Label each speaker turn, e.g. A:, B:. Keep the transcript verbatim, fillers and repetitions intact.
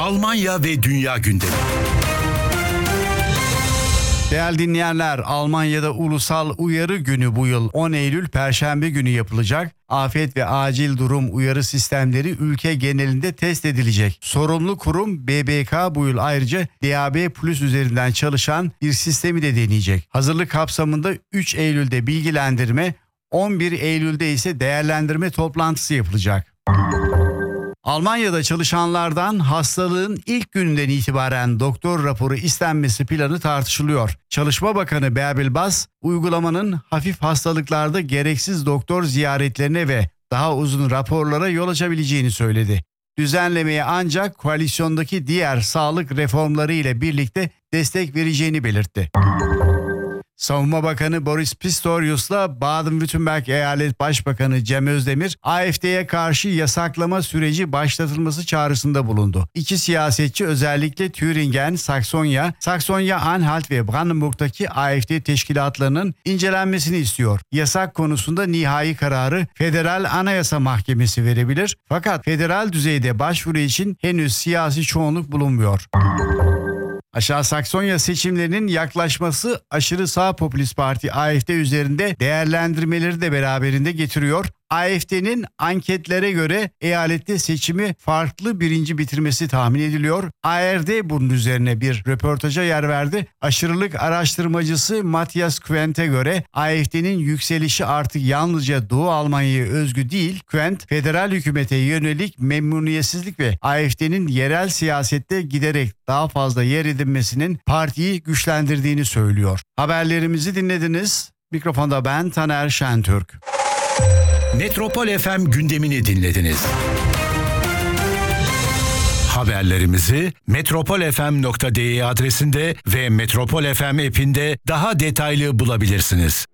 A: Almanya ve dünya gündemi.
B: Değerli dinleyenler, Almanya'da Ulusal Uyarı Günü bu yıl on Eylül Perşembe günü yapılacak. Afet ve acil durum uyarı sistemleri ülke genelinde test edilecek. Sorumlu kurum B B K bu yıl ayrıca D A B Plus üzerinden çalışan bir sistemi de deneyecek. Hazırlık kapsamında üç Eylül'de bilgilendirme, on bir Eylül'de ise değerlendirme toplantısı yapılacak. Almanya'da çalışanlardan hastalığın ilk gününden itibaren doktor raporu istenmesi planı tartışılıyor. Çalışma Bakanı Bärbel Bas, uygulamanın hafif hastalıklarda gereksiz doktor ziyaretlerine ve daha uzun raporlara yol açabileceğini söyledi. Düzenlemeye ancak koalisyondaki diğer sağlık reformları ile birlikte destek vereceğini belirtti. Savunma Bakanı Boris Pistorius'la Baden-Württemberg Eyalet Başbakanı Cem Özdemir, A F D'ye karşı yasaklama süreci başlatılması çağrısında bulundu. İki siyasetçi özellikle Thüringen, Saksonya, Saksonya-Anhalt ve Brandenburg'daki A F D teşkilatlarının incelenmesini istiyor. Yasak konusunda nihai kararı Federal Anayasa Mahkemesi verebilir, fakat federal düzeyde başvuru için henüz siyasi çoğunluk bulunmuyor. Aşağı Saksonya seçimlerinin yaklaşması aşırı sağ popülist parti A F D üzerinde değerlendirmeleri de beraberinde getiriyor. A F D'nin anketlere göre eyalette seçimi farklı birinci bitirmesi tahmin ediliyor. A R D bunun üzerine bir röportaja yer verdi. Aşırılık araştırmacısı Matthias Quent'e göre A F D'nin yükselişi artık yalnızca Doğu Almanya'ya özgü değil. Quent, federal hükümete yönelik memnuniyetsizlik ve A F D'nin yerel siyasette giderek daha fazla yer edinmesinin partiyi güçlendirdiğini söylüyor. Haberlerimizi dinlediniz. Mikrofonda ben Taner Şentürk.
A: Metropol F M gündemini dinlediniz. Haberlerimizi metropol f m nokta d e adresinde ve Metropol F M app'inde daha detaylı bulabilirsiniz.